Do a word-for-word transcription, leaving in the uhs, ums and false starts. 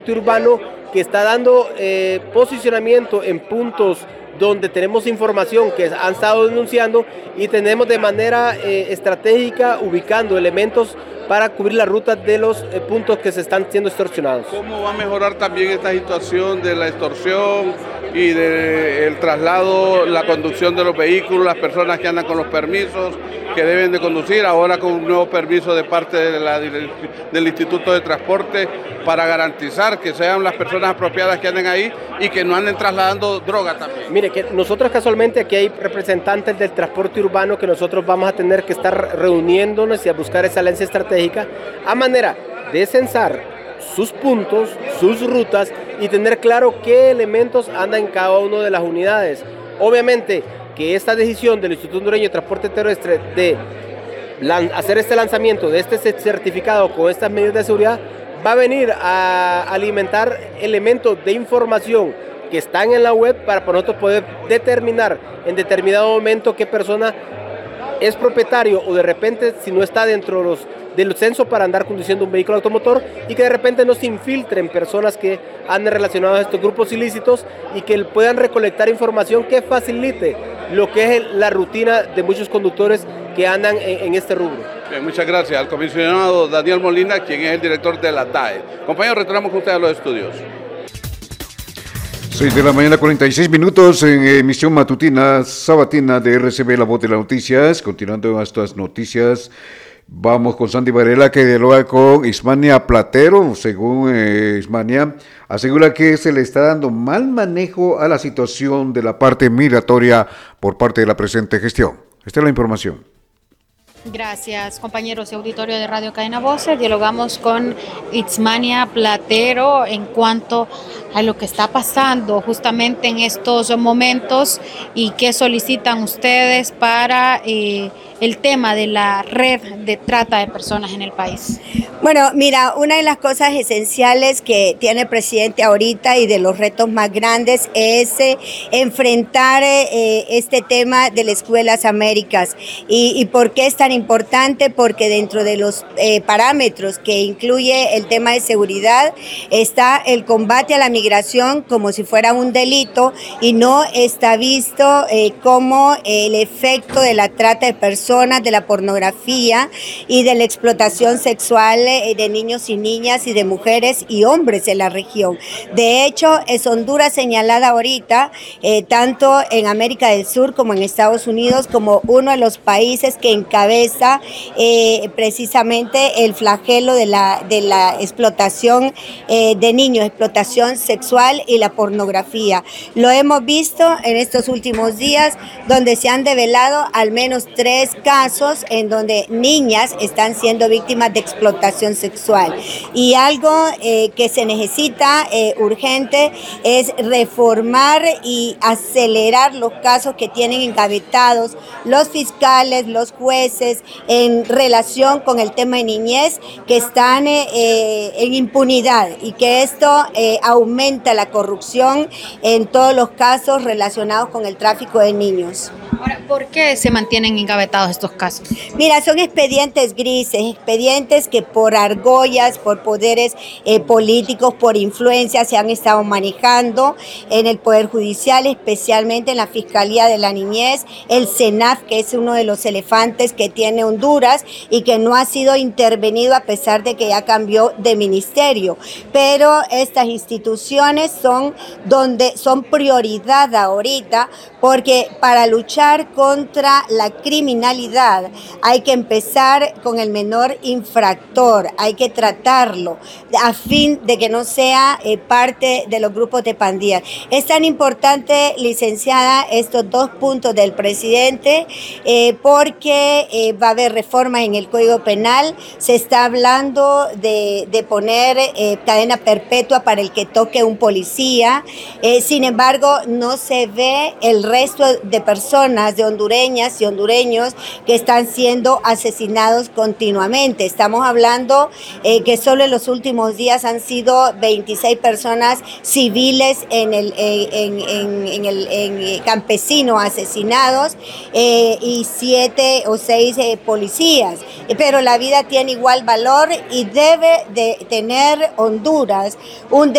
urbano que está dando eh, posicionamiento en puntos donde tenemos información que han estado denunciando y tenemos de manera eh, estratégica ubicando elementos para cubrir la ruta de los eh, puntos que se están siendo extorsionados. ¿Cómo va a mejorar también esta situación de la extorsión y del traslado, la conducción de los vehículos, las personas que andan con los permisos que deben de conducir, ahora con un nuevo permiso de parte de la, del Instituto de Transporte, para garantizar que sean las personas apropiadas que anden ahí y que no anden trasladando droga también? Mire, que nosotros casualmente aquí hay representantes del transporte urbano que nosotros vamos a tener que estar reuniéndonos y a buscar esa alianza estratégica a manera de censar sus puntos, sus rutas y tener claro qué elementos andan en cada una de las unidades. Obviamente que esta decisión del Instituto Hondureño de Transporte Terrestre de hacer este lanzamiento de este certificado con estas medidas de seguridad va a venir a alimentar elementos de información que están en la web para nosotros poder determinar en determinado momento qué persona es propietario o de repente si no está dentro de los, del censo para andar conduciendo un vehículo automotor y que de repente no se infiltren personas que anden relacionadas a estos grupos ilícitos y que puedan recolectar información que facilite lo que es la rutina de muchos conductores que andan en, en este rubro. Bien, muchas gracias al comisionado Daniel Molina, quien es el director de la D A E. Compañeros, retornamos con ustedes a los estudios. seis de la mañana, cuarenta y seis minutos en emisión matutina sabatina de R C B, La Voz de las Noticias. Continuando estas noticias, vamos con Sandy Varela, que dialoga con Ismania Platero. Según eh, Ismania, asegura que se le está dando mal manejo a la situación de la parte migratoria por parte de la presente gestión. Esta es la información. Gracias, compañeros y auditorio de Radio Cadena Voces. Dialogamos con Ismania Platero en cuanto a lo que está pasando justamente en estos momentos y qué solicitan ustedes para eh, el tema de la red de trata de personas en el país. Bueno, mira, una de las cosas esenciales que tiene el presidente ahorita y de los retos más grandes es eh, enfrentar eh, este tema de las Escuelas Américas. ¿Y, y por qué es tan importante? Porque dentro de los eh, parámetros que incluye el tema de seguridad está el combate a la migración como si fuera un delito y no está visto eh, como el efecto de la trata de personas, de la pornografía y de la explotación sexual de niños y niñas y de mujeres y hombres en la región. De hecho, es Honduras señalada ahorita, eh, tanto en América del Sur como en Estados Unidos, como uno de los países que encabeza eh, precisamente el flagelo de la, de la explotación eh, de niños, explotación sexual y la pornografía. Lo hemos visto en estos últimos días, donde se han develado al menos tres casos en donde niñas están siendo víctimas de explotación sexual. Y algo eh, que se necesita eh, urgente es reformar y acelerar los casos que tienen engavetados los fiscales, los jueces en relación con el tema de niñez, que están eh, en impunidad y que esto eh, aumenta la corrupción en todos los casos relacionados con el tráfico de niños. Ahora, ¿por qué se mantienen engavetados estos casos? Mira, son expedientes grises, expedientes que por argollas, por poderes eh, políticos, por influencia se han estado manejando en el Poder Judicial, especialmente en la Fiscalía de la Niñez, el SENAF, que es uno de los elefantes que tiene Honduras y que no ha sido intervenido a pesar de que ya cambió de ministerio. Pero estas instituciones son donde son prioridad ahorita, porque para luchar contra la criminalidad hay que empezar con el menor infractor, hay que tratarlo a fin de que no sea eh, parte de los grupos de pandillas. Es tan importante, licenciada, estos dos puntos del presidente eh, porque eh, va a haber reformas en el Código Penal, se está hablando de, de poner eh, cadena perpetua para el que toque un policía, eh, sin embargo no se ve el resto de personas, de hondureñas y hondureños que están siendo asesinados continuamente. Estamos hablando eh, que solo en los últimos días han sido veintiséis personas civiles en el, en, en, en el en campesino asesinados eh, y siete o seis eh, policías. Pero la vida tiene igual valor y debe de tener Honduras un